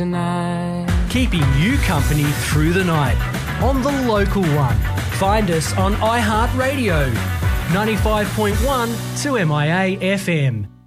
Keeping you company through the night on the local one. Find us on iHeartRadio, 95.1 2MIA FM.